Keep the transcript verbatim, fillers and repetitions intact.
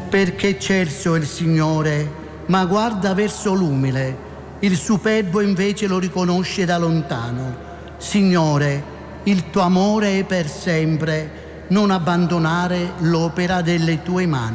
Perché eccelso è il Signore, ma guarda verso l'umile, il superbo invece lo riconosce da lontano. Signore, il tuo amore è per sempre, non abbandonare l'opera delle tue mani.